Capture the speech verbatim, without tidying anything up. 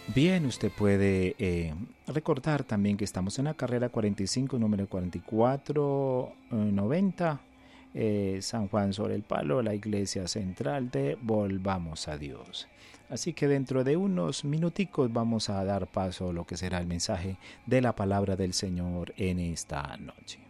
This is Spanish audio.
Bien, usted puede eh, recordar también que estamos en la carrera cuarenta y cinco, número cuarenta y cuatro noventa, eh, San Juan sobre el Palo, la iglesia central de Volvamos a Dios. Así que dentro de unos minuticos vamos a dar paso a lo que será el mensaje de la palabra del Señor en esta noche.